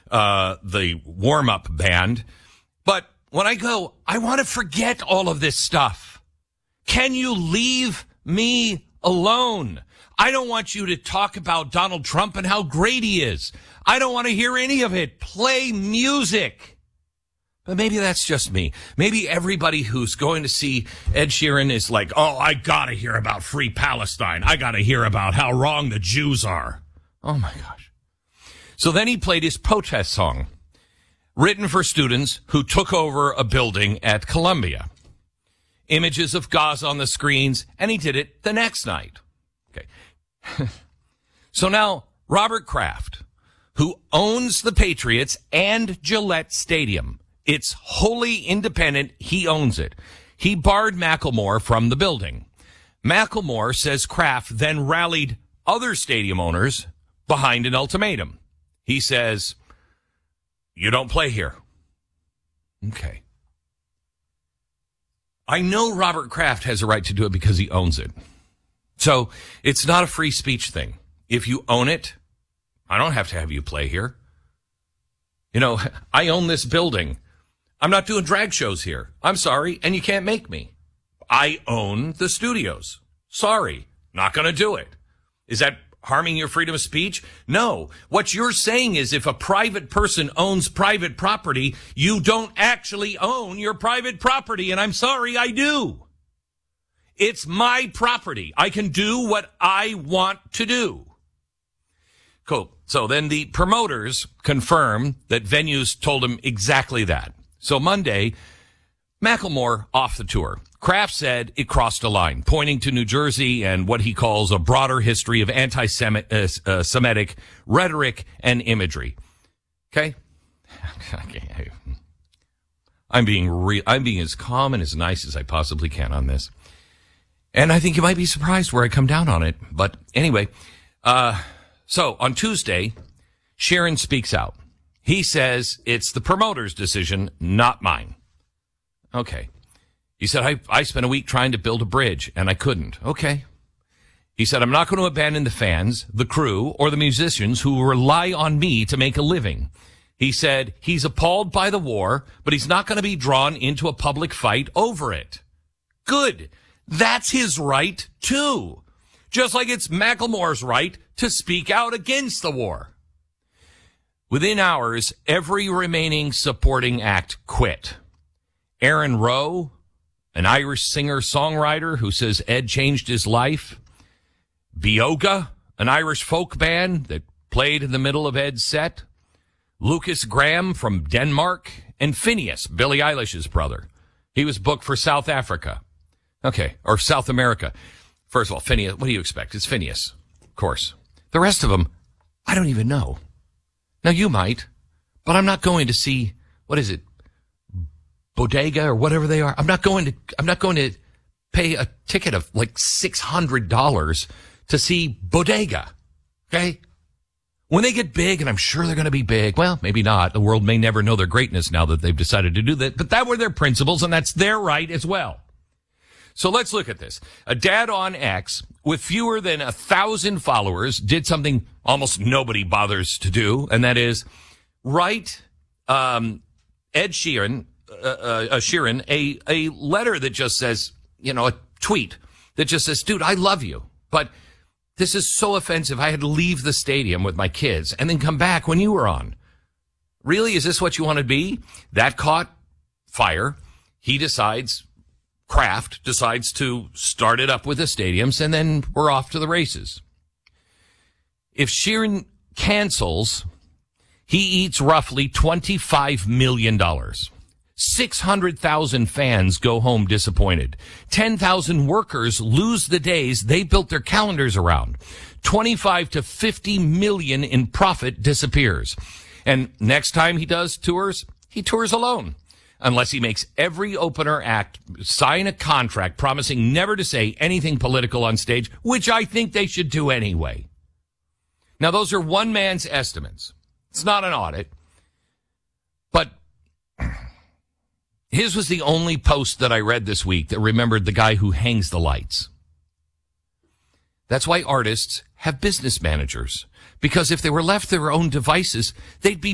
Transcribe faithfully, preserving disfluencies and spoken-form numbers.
uh, the warm-up band. But when I go, I want to forget all of this stuff. Can you leave me alone? I don't want you to talk about Donald Trump and how great he is. I don't want to hear any of it. Play music. But maybe that's just me. Maybe everybody who's going to see Ed Sheeran is like, oh, I got to hear about free Palestine. I got to hear about how wrong the Jews are. Oh, my gosh. So then he played his protest song, written for students who took over a building at Columbia. Images of Gaza on the screens, and he did it the next night. Okay. So now Robert Kraft, who owns the Patriots and Gillette Stadium, it's wholly independent. He owns it. He barred Macklemore from the building. Macklemore says Kraft then rallied other stadium owners behind an ultimatum. He says, you don't play here. Okay. I know Robert Kraft has a right to do it because he owns it. So it's not a free speech thing. If you own it, I don't have to have you play here. You know, I own this building. I'm not doing drag shows here. I'm sorry, and you can't make me. I own the studios. Sorry, not going to do it. Is that harming your freedom of speech? No. What you're saying is if a private person owns private property, you don't actually own your private property, and I'm sorry, I do. It's my property. I can do what I want to do. Cool. So then the promoters confirm that venues told him exactly that. So Monday, Macklemore off the tour. Kraft said it crossed a line, pointing to New Jersey and what he calls a broader history of anti-Semitic uh, rhetoric and imagery. Okay? I'm being re- I'm being as calm and as nice as I possibly can on this. And I think you might be surprised where I come down on it. But anyway, uh, so on Tuesday, Sheeran speaks out. He says it's the promoter's decision, not mine. Okay. He said, I, I spent a week trying to build a bridge, and I couldn't. Okay. He said, I'm not going to abandon the fans, the crew, or the musicians who rely on me to make a living. He said he's appalled by the war, but he's not going to be drawn into a public fight over it. Good. That's his right, too. Just like it's Macklemore's right to speak out against the war. Within hours, every remaining supporting act quit. Aaron Rowe, an Irish singer-songwriter who says Ed changed his life. Bioga, an Irish folk band that played in the middle of Ed's set. Lucas Graham from Denmark. And Phineas, Billie Eilish's brother. He was booked for South Africa. Okay, or South America. First of all, Phineas, what do you expect? It's Phineas, of course. The rest of them, I don't even know. Now, you might, but I'm not going to see, what is it, Bodega or whatever they are. I'm not going to, I'm not going to pay a ticket of like six hundred dollars to see Bodega. Okay? When they get big, and I'm sure they're going to be big, well, maybe not. The world may never know their greatness now that they've decided to do that, but that were their principles, and that's their right as well. So let's look at this. A dad on X with fewer than a thousand followers did something almost nobody bothers to do, and that is write um, Ed Sheeran, uh, uh, Sheeran a, a letter that just says, you know, a tweet that just says, dude, I love you, but this is so offensive. I had to leave the stadium with my kids and then come back when you were on. Really? Is this what you want to be? That caught fire. He decides... Kraft decides to start it up with the stadiums, and then we're off to the races. If Sheeran cancels, he eats roughly twenty-five million dollars. six hundred thousand fans go home disappointed. ten thousand workers lose the days they built their calendars around. twenty-five to fifty million in profit disappears. And next time he does tours, he tours alone. Unless he makes every opener act sign a contract promising never to say anything political on stage, which I think they should do anyway. Now, those are one man's estimates. It's not an audit. But his was the only post that I read this week that remembered the guy who hangs the lights. That's why artists have business managers. Because if they were left to their own devices, they'd be